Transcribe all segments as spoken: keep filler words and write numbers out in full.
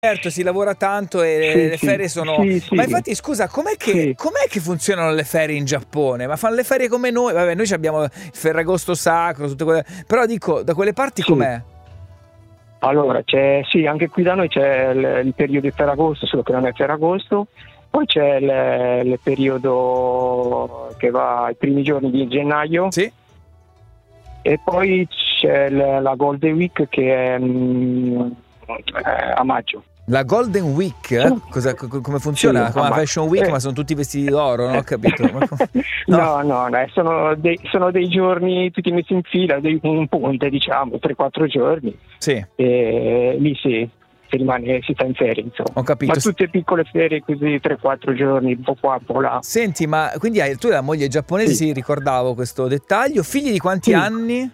Certo, si lavora tanto e Sì, le sì, ferie sono... sì, sì. Ma infatti, scusa, com'è che, Sì. com'è che funzionano le ferie in Giappone? Ma fanno le ferie come noi? Vabbè, noi ci abbiamo il Ferragosto sacro, tutte quelle... Però dico, da quelle parti Sì. com'è? Allora, c'è, sì, anche qui da noi c'è il, il periodo di Ferragosto, solo che non è Ferragosto, poi c'è il, il periodo che va ai primi giorni di gennaio, Sì? e poi c'è il- la Golden Week che è mm, eh, a maggio. La Golden Week? eh? Cosa, co- come funziona? Sì, Come la ma- Fashion Week, eh. ma sono tutti vestiti d'oro, non ho capito. Ma com- No, no, no, sono, dei, sono dei giorni tutti messi in fila, dei, un ponte diciamo, tre quattro giorni, Sì, e lì sì, si rimane, si sta in ferie insomma. ho capito. Ma tutte piccole ferie così, tre quattro giorni, un po' qua, un po' là. Senti, ma quindi hai, tu hai la moglie giapponese, Sì. sì, ricordavo questo dettaglio. Figli di quanti Sì. anni?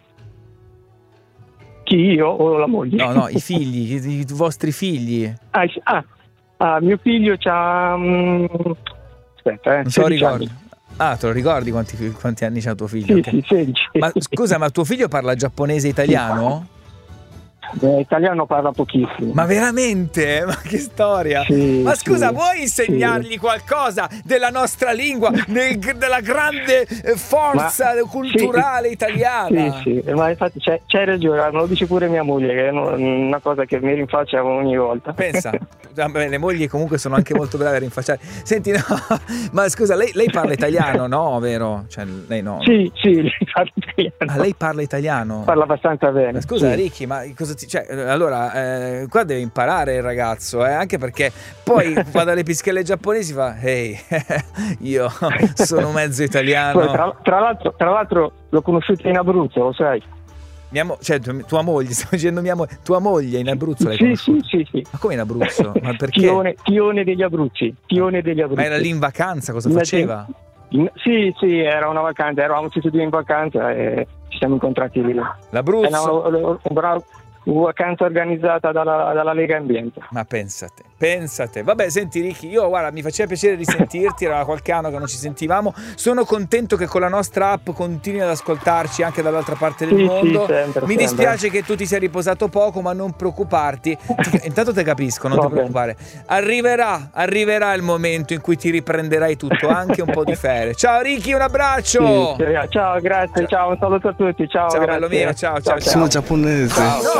Chi, io o la moglie? No, no, i figli, i, i vostri figli. ah, sì, ah, ah, mio figlio c'ha... mm, aspetta, eh, Non se lo sedici ricordi. anni. Ah, te lo ricordi quanti, fi- quanti anni c'ha tuo figlio? Sì, ok. sì, sedici. Ma scusa, ma tuo figlio parla giapponese e italiano? Eh, italiano parla pochissimo. Ma veramente? Ma che storia! Sì, Ma scusa, sì, vuoi insegnargli sì. qualcosa della nostra lingua, del- della grande eh, forza Ma- culturale sì, italiana? Sì, sì, ma infatti c'è, c'hai ragione, me lo dice pure mia moglie, che è no- una cosa che mi rinfaccia ogni volta. Pensa, vabbè, le mogli comunque sono anche molto brave a rinfacciare. Senti, no, ma scusa, lei, lei parla italiano, no? Vero? Cioè, lei no. Sì, sì, lei parla italiano. Ah, lei parla italiano? Parla abbastanza bene. Ma scusa, sì. Ricky, ma cosa ti... Cioè, eh, allora, eh, qua deve imparare il ragazzo, eh, anche perché poi va dalle pischelle giapponesi e fa ehi, io sono mezzo Poi, italiano. tra, tra l'altro, tra l'altro l'ho conosciuta in Abruzzo, lo sai? Mia mo- cioè, tu- tua moglie, stavo dicendo mia moglie, tua moglie in Abruzzo l'hai Sì, sì, conosciuta? sì, sì. Ma come in Abruzzo? Ma perché? Tione, Tione degli Abruzzi, Tione degli Abruzzi. Ma era lì in vacanza, cosa In- faceva? in- sì, sì, era una vacanza, eravamo tutti e due in vacanza e ci siamo incontrati lì. L'Abruzzo? Era una, una- una vacanza organizzata dalla, dalla Lega Ambiente. Ma pensate, pensate. Vabbè, senti Ricky, io guarda, mi faceva piacere risentirti, era qualche anno che non ci sentivamo. Sono contento che con la nostra app continui ad ascoltarci anche dall'altra parte del Sì, mondo. sì, sempre, mi sempre. dispiace che tu ti sia riposato poco, ma non preoccuparti. Ti- intanto te capisco, non Va ti bene. preoccupare. Arriverà, arriverà il momento in cui ti riprenderai tutto, anche un po' di ferie. Ciao Ricky, un abbraccio. Sì, sì, ciao, grazie, ciao, un saluto a tutti, ciao, Ciao grazie. bello mio, ciao ciao ciao. Sono giapponese. Ciao.